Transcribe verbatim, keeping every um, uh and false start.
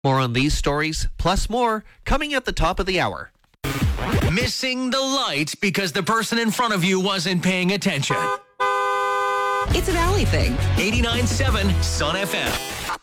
More on these stories, plus more, coming at the top of the hour. Missing the light because the person in front of you wasn't paying attention. It's a Valley thing. eighty-nine point seven Sun F M.